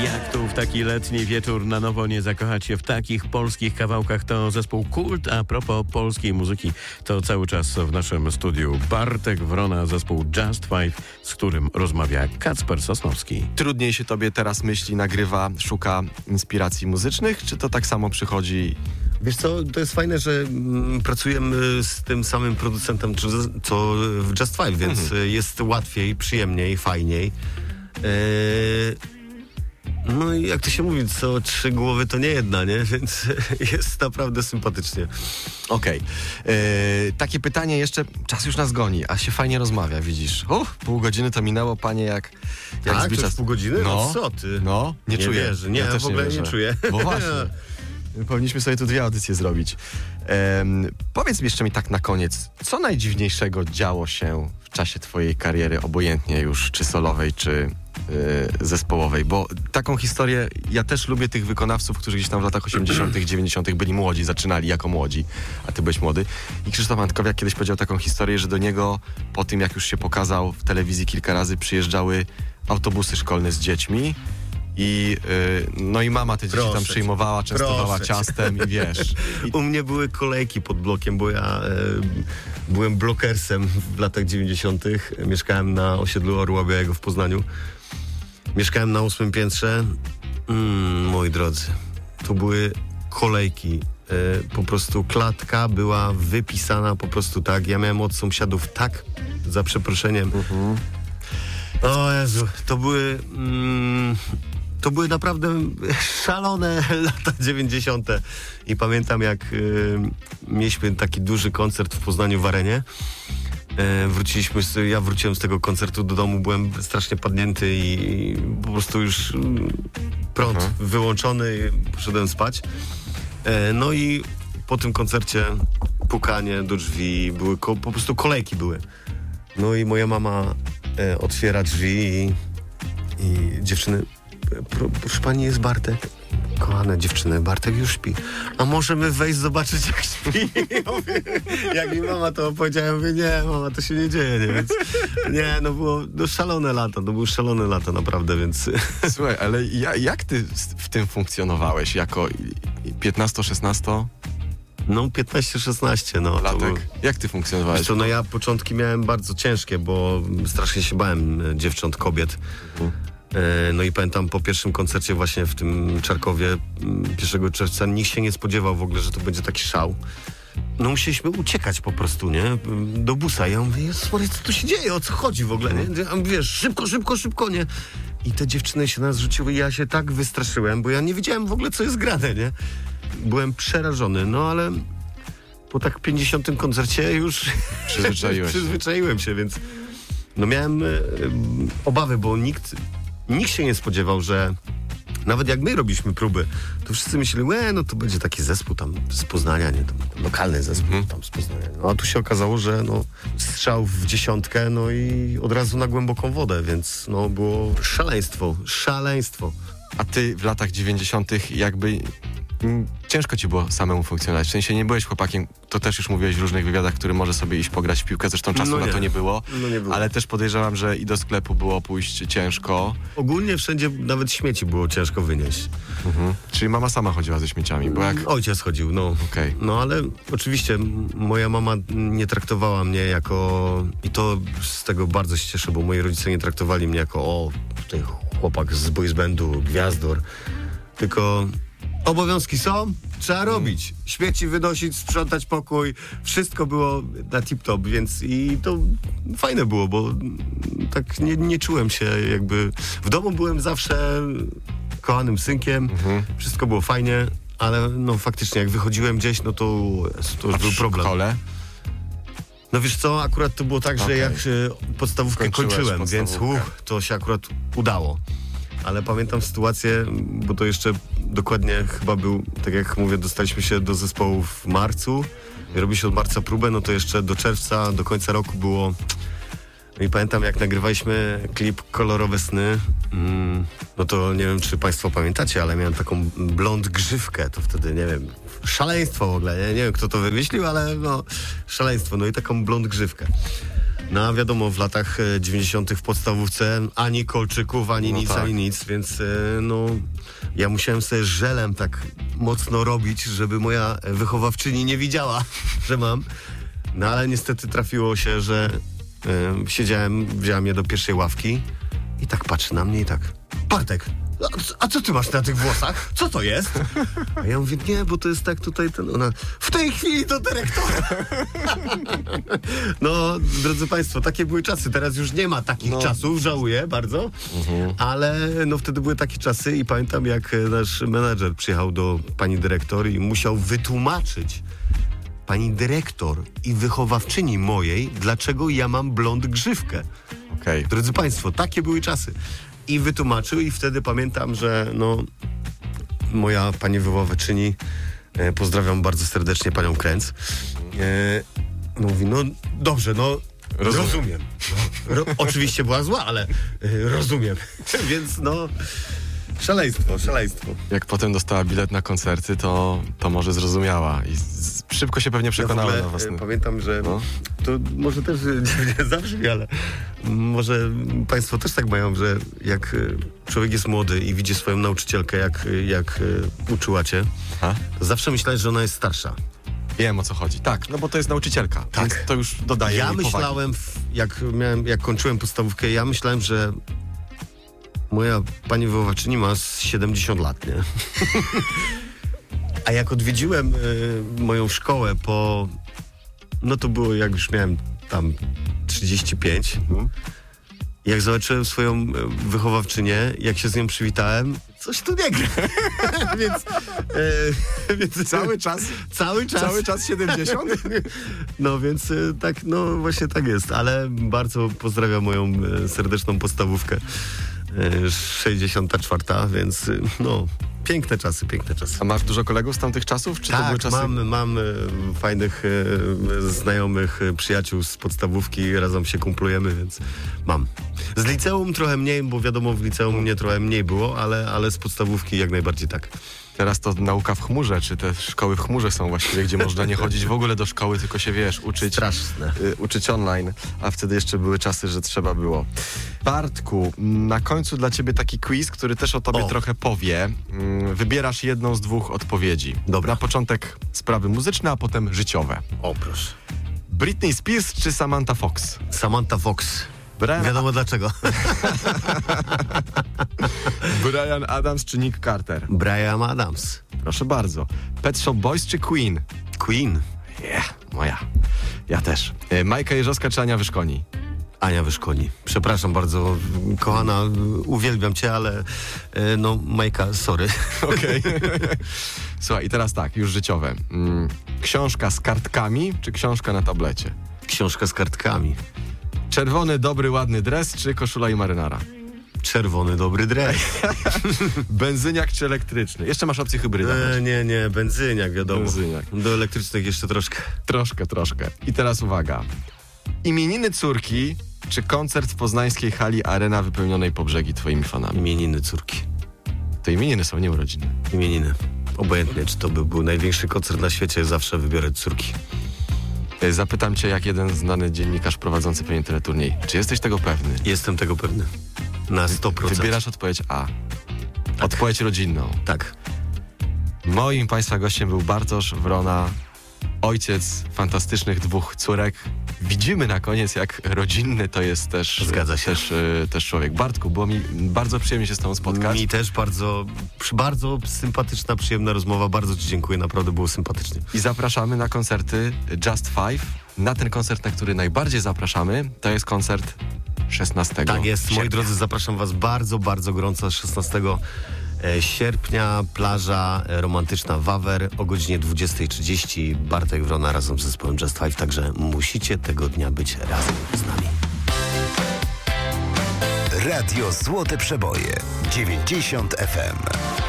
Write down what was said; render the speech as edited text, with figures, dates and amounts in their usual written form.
Jak tu w taki letni wieczór na nowo nie zakochać się w takich polskich kawałkach? To zespół Kult. A propos polskiej muzyki, to cały czas w naszym studiu Bartek Wrona, zespół Just Five, z którym rozmawia Kacper Sosnowski. Trudniej się tobie teraz myśli nagrywa, szuka inspiracji muzycznych, czy to tak samo przychodzi? Wiesz co, to jest fajne, że pracujemy z tym samym producentem co w Just Five, więc jest łatwiej, przyjemniej, fajniej. No i jak to się mówi, co trzy głowy to nie jedna, nie? Więc jest naprawdę sympatycznie. Okej. Takie pytanie jeszcze, czas już nas goni, a się fajnie rozmawia, widzisz. Pół godziny to minęło, panie, jak Tak, zbicza... to już pół godziny? No co ty? No, nie czuję. Wierzę. Nie, ja też w ogóle nie czuję. Bo właśnie. Powinniśmy sobie tu 2 audycje zrobić. Powiedz mi jeszcze tak na koniec, co najdziwniejszego działo się w czasie twojej kariery, obojętnie już czy solowej, czy zespołowej? Bo taką historię, ja też lubię tych wykonawców, którzy gdzieś tam w latach 80., 90. byli młodzi, zaczynali jako młodzi, a ty byłeś młody. I Krzysztof Antkowiak kiedyś powiedział taką historię, że do niego po tym, jak już się pokazał w telewizji kilka razy, przyjeżdżały autobusy szkolne z dziećmi. I no i mama te dzieci tam przyjmowała, częstowała ciastem i wiesz. U mnie były kolejki pod blokiem, bo ja byłem blokersem w latach 90. Mieszkałem na osiedlu Orła Białego w Poznaniu. Mieszkałem na 8. piętrze. Moi drodzy, to były kolejki. Po prostu klatka była wypisana po prostu tak. Ja miałem od sąsiadów tak, za przeproszeniem. O Jezu, to były naprawdę szalone lata 90. I pamiętam, jak mieliśmy taki duży koncert w Poznaniu w Arenie. Ja wróciłem z tego koncertu do domu, byłem strasznie padnięty i po prostu już prąd wyłączony i poszedłem spać. No i po tym koncercie pukanie do drzwi, po prostu kolejki były. No i moja mama otwiera drzwi i dziewczyny... Proszę pani, jest Bartek. Kochane dziewczyny, Bartek już śpi. A możemy wejść zobaczyć, jak śpi? Jak mi mama to opowiedziała, mówię, nie, mama, to się nie dzieje, nie? Więc nie, no było szalone lata, to były szalone lata naprawdę, więc... Słuchaj, ale jak ty w tym funkcjonowałeś jako 15-16? No 15-16, no. Latek. Jak ty funkcjonowałeś? No ja początki miałem bardzo ciężkie, bo strasznie się bałem dziewcząt, kobiet. No i pamiętam po pierwszym koncercie właśnie w tym Czarkowie 1 czerwca nikt się nie spodziewał w ogóle, że to będzie taki szał. No musieliśmy uciekać po prostu, nie? Do busa. Ja mówię, Jezus Maria, co tu się dzieje? O co chodzi w ogóle, nie? A wiesz, szybko, nie? I te dziewczyny się nas rzuciły i ja się tak wystraszyłem, bo ja nie wiedziałem w ogóle, co jest grane, nie? Byłem przerażony, no ale po tak 50. koncercie już przyzwyczaiłem się, więc no miałem obawy, bo nikt się nie spodziewał, że nawet jak my robiliśmy próby, to wszyscy myśleli, no to będzie taki zespół tam z Poznania, nie? Tam lokalny zespół tam z Poznania. No a tu się okazało, że no strzał w 10, no i od razu na głęboką wodę, więc no było szaleństwo. A ty w latach 90. jakby ciężko ci było samemu funkcjonować. W sensie nie byłeś chłopakiem, to też już mówiłeś w różnych wywiadach, który może sobie iść pograć w piłkę, zresztą czasu na to nie było. No nie było. Ale też podejrzewam, że i do sklepu było pójść ciężko. Ogólnie wszędzie nawet śmieci było ciężko wynieść. Czyli mama sama chodziła ze śmieciami, bo jak... Ojciec chodził, no. Okej. No ale oczywiście moja mama nie traktowała mnie jako... I to z tego bardzo się cieszę, bo moi rodzice nie traktowali mnie jako tutaj chłopak z boys bandu, gwiazdor. Tylko... Obowiązki są, trzeba robić. Śmieci wynosić, sprzątać pokój. Wszystko było na tip-top, więc i to fajne było, bo tak nie czułem się jakby... W domu byłem zawsze kochanym synkiem, wszystko było fajnie, ale no faktycznie jak wychodziłem gdzieś, no to już był problem. W szkole? No wiesz co, akurat to było tak, że jak podstawówkę kończyłem, więc to się akurat udało. Ale pamiętam sytuację, bo to jeszcze dokładnie chyba był, tak jak mówię, dostaliśmy się do zespołu w marcu. Robi się od marca próbę, no to jeszcze do czerwca, do końca roku było... I pamiętam, jak nagrywaliśmy klip Kolorowe sny, no to nie wiem, czy państwo pamiętacie, ale miałem taką blond grzywkę, to wtedy, nie wiem, szaleństwo w ogóle, nie wiem, kto to wymyślił, ale no, szaleństwo, no i taką blond grzywkę. No a wiadomo, w latach 90. w podstawówce ani kolczyków, ani No nic, tak. ani nic, więc no ja musiałem sobie żelem tak mocno robić, żeby moja wychowawczyni nie widziała, że mam. No ale niestety trafiło się, że wzięła mnie do pierwszej ławki i tak patrzy na mnie i tak: Bartek, a co ty masz na tych włosach? Co to jest? A ja mówię: nie, bo to jest tak tutaj ona: w tej chwili do dyrektora. No, drodzy państwo, takie były czasy. Teraz już nie ma takich czasów, żałuję bardzo. Ale no wtedy były takie czasy i pamiętam, jak nasz menadżer przyjechał do pani dyrektor i musiał wytłumaczyć pani dyrektor i wychowawczyni mojej, dlaczego ja mam blond grzywkę. Okej. Drodzy państwo, takie były czasy. I wytłumaczył i wtedy pamiętam, że no moja pani wychowawczyni, pozdrawiam bardzo serdecznie panią Kręc, mówi: no dobrze, no rozumiem. Oczywiście była zła, ale rozumiem. Więc no szaleństwo. Jak potem dostała bilet na koncerty, to może zrozumiała i szybko się pewnie przekonała na własny... Pamiętam, że to może też nie zabrzmi, ale może państwo też tak mają, że jak człowiek jest młody i widzi swoją nauczycielkę, jak uczyła cię, to zawsze myślałeś, że ona jest starsza. Wiem, o co chodzi. Tak, no bo to jest nauczycielka. Tak. Więc to już dodaje Ja jej powagi. myślałem, jak kończyłem podstawówkę, ja myślałem, że moja pani wychowawczyni ma z 70 lat, nie? A jak odwiedziłem moją szkołę no to było, jak już miałem tam 35. Jak zobaczyłem swoją wychowawczynię, jak się z nią przywitałem, coś tu nie gra. więc Cały czas 70? No więc tak, no właśnie tak jest, ale bardzo pozdrawiam moją serdeczną podstawówkę. 64, więc no piękne czasy. A masz dużo kolegów z tamtych czasów? Czy to były Tak, czasy... mam fajnych znajomych, przyjaciół z podstawówki, razem się kumplujemy, więc mam. Z liceum trochę mniej, bo wiadomo, w liceum mnie trochę mniej było, ale z podstawówki jak najbardziej tak. Teraz to nauka w chmurze, czy te szkoły w chmurze są właściwie, gdzie można nie chodzić w ogóle do szkoły, tylko się, uczyć. Straszne. Uczyć online, a wtedy jeszcze były czasy, że trzeba było. Bartku, na końcu dla ciebie taki quiz, który też o tobie trochę powie. Wybierasz jedną z dwóch odpowiedzi. Dobra. Na początek sprawy muzyczne, a potem życiowe. O, proszę. Britney Spears czy Samantha Fox? Samantha Fox. Brian, Wiadomo dlaczego. Brian Adams czy Nick Carter? Bryan Adams. Proszę bardzo. Pet Shop Boys czy Queen? Queen. Moja. Ja też. Majka Jeżowska czy Ania Wyszkoni? Ania Wyszkoni. Przepraszam bardzo, kochana, uwielbiam cię, ale no Majka, sorry. Okej. Słuchaj, i teraz tak, już życiowe. Książka z kartkami czy książka na tablecie? Książka z kartkami. Czerwony, dobry, ładny dres czy koszula i marynara? Czerwony, dobry dres. Benzyniak czy elektryczny? Jeszcze masz opcję hybryda. Nie, benzyniak, wiadomo. Benzyniak. Do elektrycznych jeszcze troszkę. Troszkę. I teraz uwaga. Imieniny córki czy koncert w poznańskiej hali Arena wypełnionej po brzegi twoimi fanami? Imieniny córki. To imieniny są, nie urodziny. Imieniny. Obojętnie, czy to by był największy koncert na świecie, zawsze wybiorę córki. Zapytam cię, jak jeden znany dziennikarz prowadzący pewien teleturniej. Czy jesteś tego pewny? Jestem tego pewny. Na 100%. Wybierasz odpowiedź A. Odpowiedź rodzinną. Tak. Moim państwa gościem był Bartosz Wrona, ojciec fantastycznych dwóch córek. Widzimy na koniec, jak rodzinny to jest też, Zgadza się. też człowiek. Bartku, było mi bardzo przyjemnie się z tobą spotkać. Mi też bardzo sympatyczna, przyjemna rozmowa. Bardzo ci dziękuję, naprawdę było sympatycznie. I zapraszamy na koncerty Just Five. Na ten koncert, na który najbardziej zapraszamy, to jest koncert 16 Tak jest, moi sierpnia. drodzy, zapraszam was bardzo, bardzo gorąco 16 sierpnia, plaża romantyczna Wawer o godzinie 20:30. Bartek Wrona razem z zespołem Just Five, także musicie tego dnia być razem z nami. Radio Złote Przeboje 90 FM.